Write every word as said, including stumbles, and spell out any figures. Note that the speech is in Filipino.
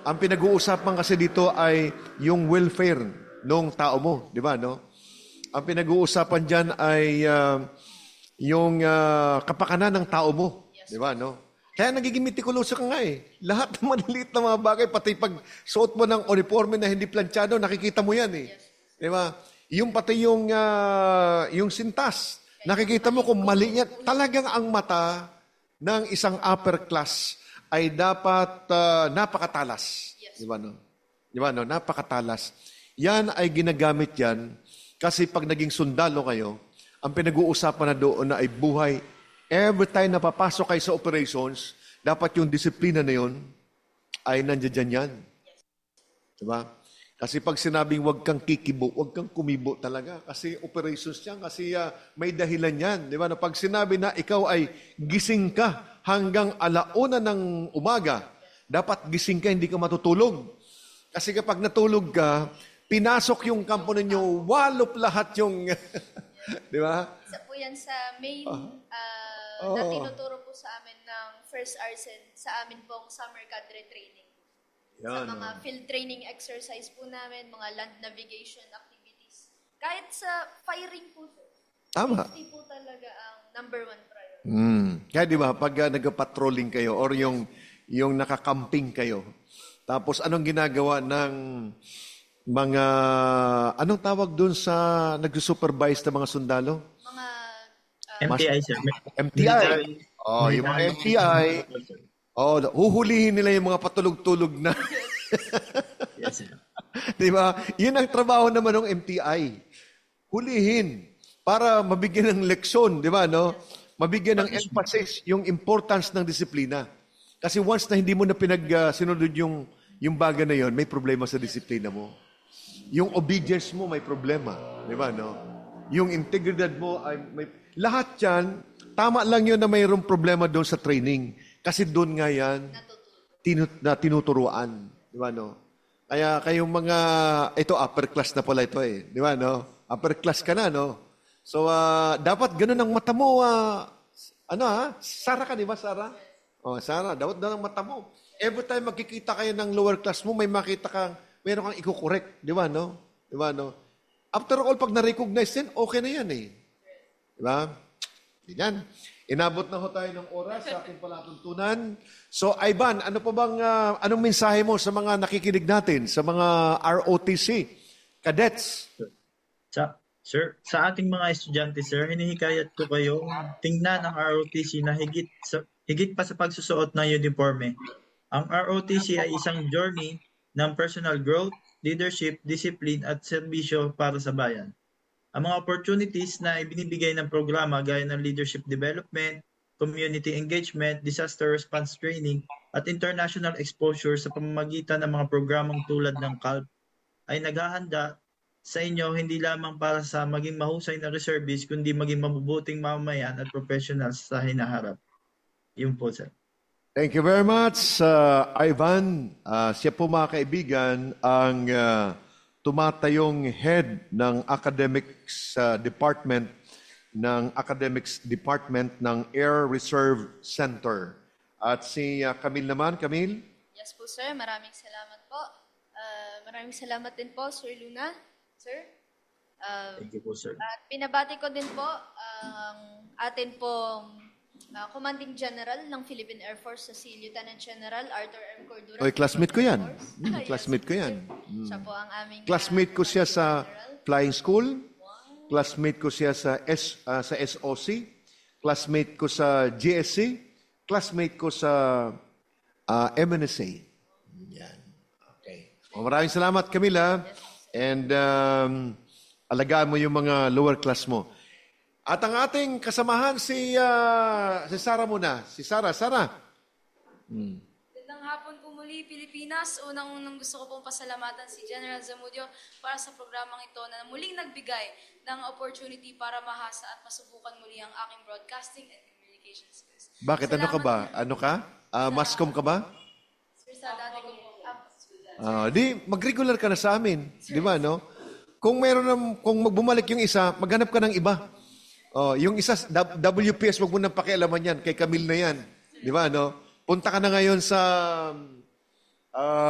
ang pinag-uusapan kasi dito ay yung welfare ng tao mo, di ba, no? Ang pinag-uusapan diyan ay uh, yung uh, kapakanan ng tao mo, di ba, no? Kaya nagiging mitikuloso ka nga eh. Lahat ng maliliit na mga bagay, pati pag suot mo ng uniforme na hindi planchado, nakikita mo yan eh. Di ba? Yung pati yung, uh, yung sintas, nakikita mo kung mali yan. Talagang ang mata ng isang upper class ay dapat uh, napakatalas. Di ba, no? Di ba, no? Napakatalas. Yan ay ginagamit yan kasi pag naging sundalo kayo, ang pinag-uusapan na doon na ay buhay. Every time na papasok kayo sa operations, dapat yung disiplina na yun ay nandiyan yan. Diba? Kasi pag sinabing huwag kang kikibo, huwag kang kumibo talaga. Kasi operations yan, kasi uh, may dahilan yan. Diba? Na pag sinabi na ikaw ay gising ka hanggang alauna ng umaga, dapat gising ka, hindi ka matutulog. Kasi kapag natulog ka, pinasok yung kampo ninyo, walop lahat yung... Di ba? Isa po yan sa main uh, oh. na tinuturo po sa amin ng First Arsen sa amin pong summer cadre training. Yan, sa mga oh. field training exercise po namin, mga land navigation activities. Kahit sa firing po, sir. Tama. Safety po talaga ang number one priority. Mm. Kaya di ba, pag uh, nag-patrolling kayo or yung, yung nakakamping kayo, tapos anong ginagawa ng mga, anong tawag doon sa nag-supervise ng mga sundalo? Mga M T I, sir. M T I. Oh, yung mga M T I. Oh, huhulihin nila yung mga patulog-tulog na. Yes, sir. Di ba? Yun ang trabaho naman ng M T I. Hulihin para mabigyan ng leksyon, di ba, no? Mabigyan ng emphasis yung importance ng disiplina. Kasi once na hindi mo na pinag-sinunod uh, yung, yung bagay na yon, may problema sa disiplina mo. Yung obedience mo may problema. Di ba, no? Yung integridad mo ay may... Lahat yan, tama lang yun na mayroong problema doon sa training. Kasi doon nga yan tinut- na tinuturuan. Di ba, no? Kaya kayong mga... Ito, upper class na pala ito eh. Di ba, no? Upper class ka na, no? So, uh, dapat ganun ang mata mo. Uh, ano, ha? Sara ka, di ba, Sara? Oh, Sara, dapat ganun ang mata mo. Every time magkikita kayo ng lower class mo, may makita kang meron kang i-correct, di ba, no? Di ba, no? After all, pag na-recognize yan, okay na yan, eh. Di ba? Yan. Inabot na ho tayo ng oras sa ating palatuntunan. So, Ivan, ano pa bang, uh, anong mensahe mo sa mga nakikinig natin, sa mga R O T C, cadets? Sa, sir, sa ating mga estudyante, sir, hinihikayat ko kayo tingnan ang R O T C na higit, sa, higit pa sa pagsusuot ng uniforme. Ang R O T C ay isang journey ng personal growth, leadership, discipline at serbisyo para sa bayan. Ang mga opportunities na ibinibigay ng programa gaya ng leadership development, community engagement, disaster response training at international exposure sa pamamagitan ng mga programang tulad ng C A L P ay naghahanda sa inyo hindi lamang para sa maging mahusay na reservist kundi maging mabubuting mamamayan at professionals sa hinaharap. Yun po, sir. Thank you very much, uh, Ivan. Uh, siya po mga kaibigan ang uh, tumatayong head ng academics uh, department ng academics department ng Air Reserve Center. At si uh, Camille naman, Camille? Yes po, sir. Maraming salamat po. Uh, maraming salamat din po, Sir Luna. Sir? Uh, Thank you po, sir. At pinabati ko din po ang uh, atin pong Uh, Commanding General ng Philippine Air Force sa si Lieutenant General Arthur M. Cordura. Oy, classmate ko yan. Hmm, Hmm, classmate ko yan. Hmm. Siya po ang aming... Classmate ko siya sa flying school. Classmate ko siya sa S, uh, sa S O C. Classmate ko sa G S C. Classmate ko sa uh, M N S A. Yan. Okay. O, maraming salamat, Camila. And um, alagaan mo yung mga lower class mo. At ang ating kasamahan, si, uh, si Sara muna. Si Sara. Sara. Hmm. Magandang hapon po muli, Pilipinas. Unang-unang gusto ko pong pasalamatan si General Zamudio para sa programang ito na muling nagbigay ng opportunity para mahasa at masubukan muli ang aking broadcasting and communication skills. Bakit? Ano ka ba? Ano ka? Uh, mascom ka ba? Sir, sa dati ko po. Uh, di, mag-regular ka na sa amin. Di ba, no? Kung meron na, kung magbumalik yung isa, maghanap ka ng iba. Oh, yung isa, W P S, wag mo nang pakialaman yan. Kay Camille na yan. Di ba, no? Punta ka na ngayon sa... Uh,